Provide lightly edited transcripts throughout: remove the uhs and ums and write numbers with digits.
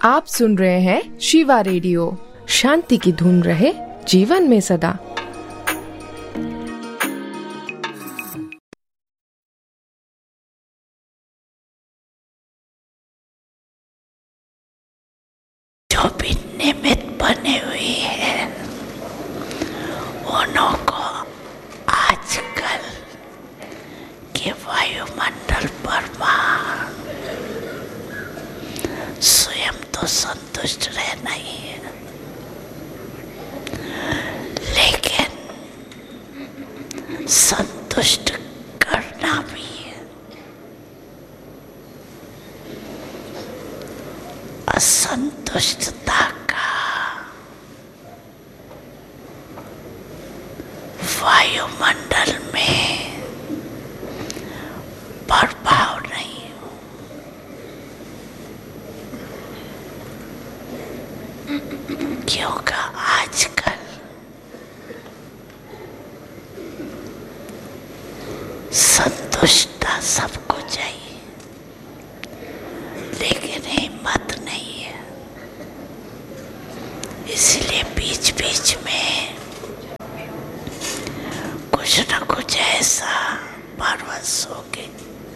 आप सुन रहे हैं शिवा रेडियो। शांति की धुन रहे जीवन में सदा। जो भी निमित्त बने हुए हैं उन्हों को आजकल के वायुमंडल परमाणु स्वयं तो संतुष्ट रहना ही है, लेकिन संतुष्ट करना भी है। असंतुष्टता का वायुमंडल में प्रभाव नहीं। क्योंकि आजकल संतुष्टता सबको चाहिए, लेकिन हिम्मत नहीं है। इसलिए बीच बीच में कुछ न कुछ ऐसा परवश होके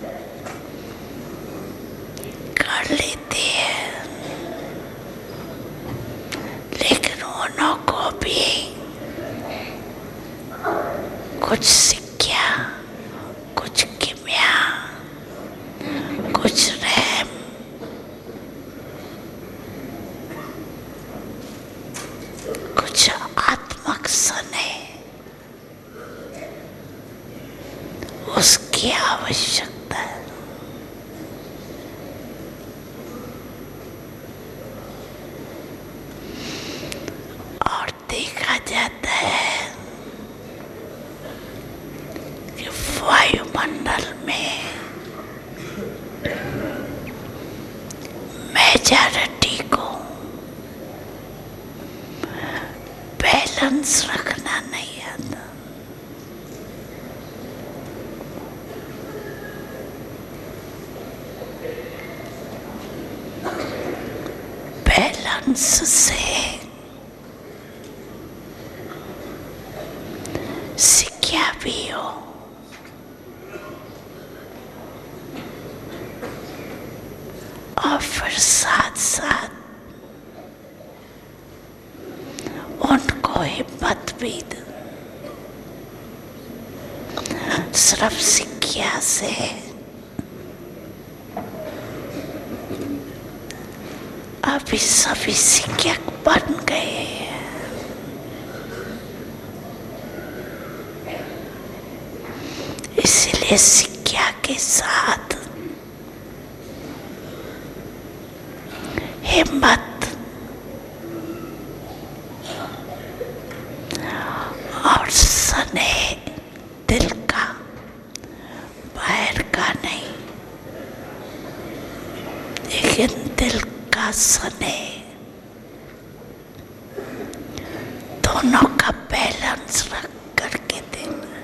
कर लेते हैं, लेकिन उन्हों को भी कुछ सिक्किया, कुछ किमिया, कुछ रैम, कुछ आत्मक सने उसकी आवश्यकता है। और देखा जाता है कि वायुमंडल में मेजॉरिटी को बैलेंस रखना नहीं आता। बैलेंस से सिक्किया भी हो, और फिर साथ साथ उनको हिम्मत भी दो। सिर्फ सिक्किया से अभी सभी सिक्किया बन गए हैं। इसलिए सिक्किया के साथ हिम्मत और स्नेह, दिल का, बाहर का नहीं, लेकिन दिल का स्नेह, दोनों का बैलेंस रख करके देना।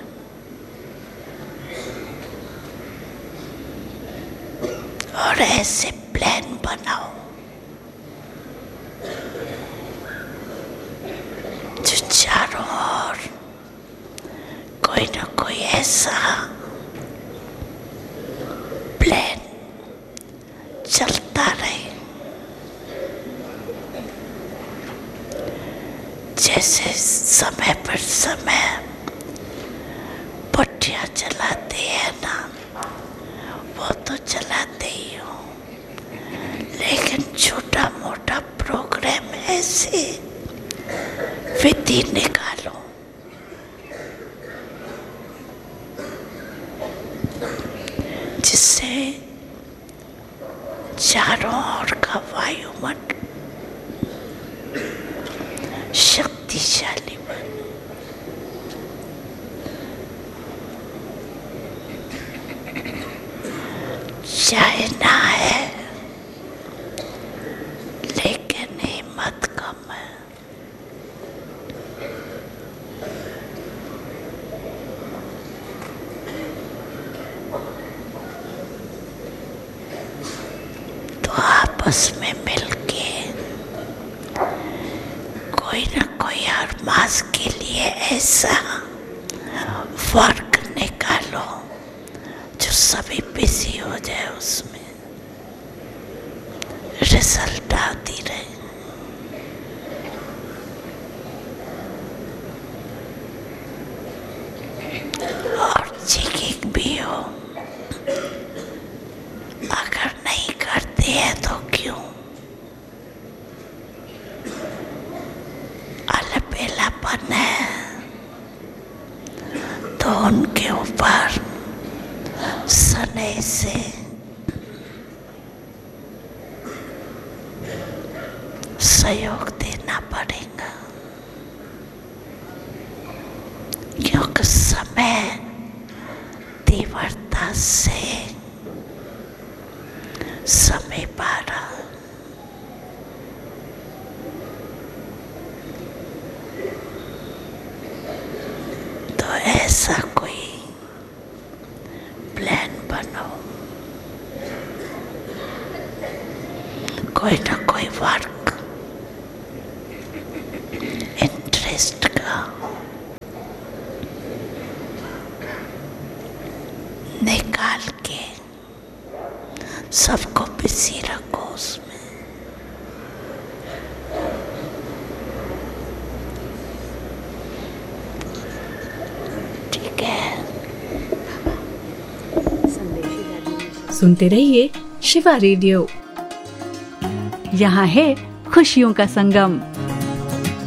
और ऐसे प्लान बनाओ जो चारों ओर कोई ना कोई ऐसा प्लान चलता रहे, जैसे समय पर समय पट्टियाँ चलाते हैं ना, वो तो चलाते ही हो, लेकिन छोटा मोटा प्रोग्राम ऐसे विधि निकालो जिससे चारों ओर का वायुमंडल शक्तिशाली बने। चाहे ना है, लेकिन हिम्मत कम है। तो आपस में मिलके समाज के लिए ऐसा वर्क निकालो जो सभी बिजी हो जाए, उसमें रिजल्ट आती रहे। और चेकिंग भी हो, अगर नहीं करते हैं तो क्यों? अलबेलापन है तो उनके ऊपर स्नेह से सहयोग देना पड़ेगा, क्योंकि समय तीव्रता से समय पारा। तो ऐसा कोई प्लान बनाओ, कोई ना कोई वर्क इंटरेस्ट का निकाल के सबको बिजी रखो उसमें। ठीक है। सुनते रहिए शिवा रेडियो। यहाँ है खुशियों का संगम।